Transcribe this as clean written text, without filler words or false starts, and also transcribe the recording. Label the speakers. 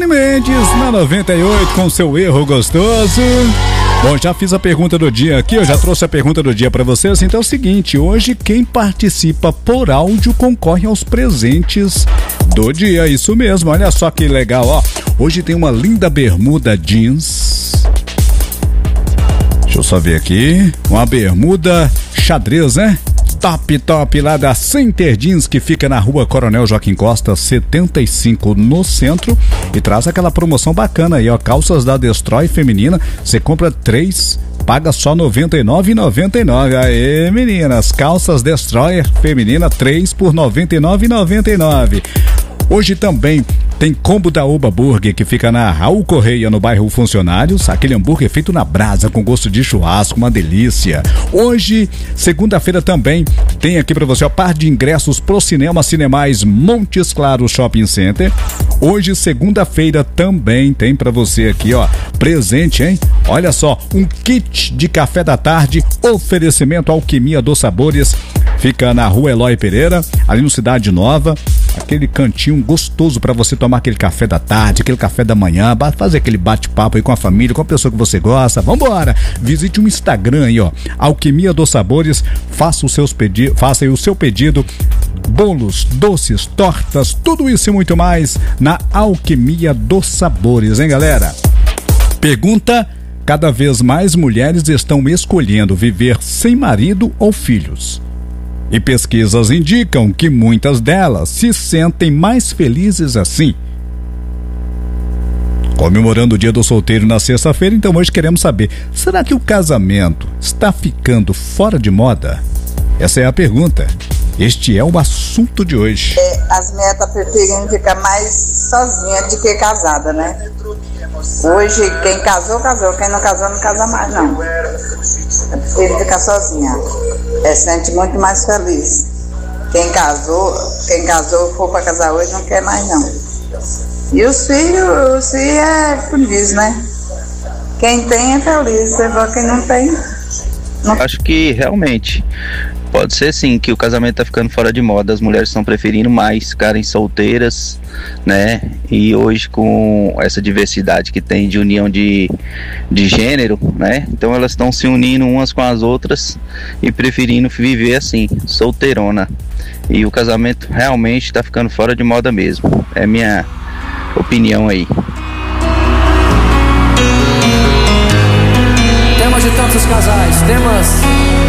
Speaker 1: Mendes na 98 com seu erro gostoso. Bom, já fiz a pergunta do dia aqui, eu já trouxe a pergunta do dia pra vocês. Então é o seguinte, hoje quem participa por áudio concorre aos presentes do dia. Isso mesmo, olha só que legal, ó. Hoje tem uma linda bermuda jeans. Deixa eu só ver aqui. Uma bermuda xadrez, né? Top lá da Center Jeans, que fica na rua Coronel Joaquim Costa 75 no centro, e traz aquela promoção bacana aí, ó, calças da Destroy feminina, você compra 3, paga só R$ 99,99. Aê, meninas, calças Destroyer feminina 3 por R$ 99,99. Hoje também tem combo da Oba Burger, que fica na Raul Correia, no bairro Funcionários. Aquele hambúrguer feito na brasa, com gosto de churrasco, uma delícia. Hoje, segunda-feira, também tem aqui pra você, ó, par de ingressos pro cinema Cinemais Montes Claros Shopping Center. Hoje, segunda-feira, também tem pra você aqui, ó, presente, hein? Olha só, um kit de café da tarde, oferecimento Alquimia dos Sabores. Fica na rua Eloy Pereira, ali no Cidade Nova. Aquele cantinho gostoso para você tomar aquele café da tarde, aquele café da manhã, fazer aquele bate-papo aí com a família, com a pessoa que você gosta. Vambora! Visite o Instagram aí, ó, Alquimia dos Sabores, faça aí o seu pedido. Bolos, doces, tortas, tudo isso e muito mais na Alquimia dos Sabores, hein, galera? Pergunta: cada vez mais mulheres estão escolhendo viver sem marido ou filhos. E pesquisas indicam que muitas delas se sentem mais felizes assim. Comemorando o Dia do Solteiro na sexta-feira, então hoje queremos saber: será que o casamento está ficando fora de moda? Essa é a pergunta. Este é o assunto de hoje.
Speaker 2: As mulheres estão preferindo ficar mais sozinha do que casada, né? Hoje, quem casou, casou. Quem não casou, não casa mais, não. Eu prefiro ficar sozinha. Sente muito mais feliz. Quem casou, for para casar hoje, não quer mais, não. E os filhos é como diz, né? Quem tem é feliz, agora quem não tem... Não.
Speaker 3: Acho que realmente pode ser sim que o casamento tá ficando fora de moda. As mulheres estão preferindo mais ficarem solteiras, né? E hoje, com essa diversidade que tem de união de gênero, né? Então elas estão se unindo umas com as outras e preferindo viver assim, solteirona. E o casamento realmente tá ficando fora de moda mesmo. É minha opinião aí.
Speaker 4: Temas de tantos casais, temas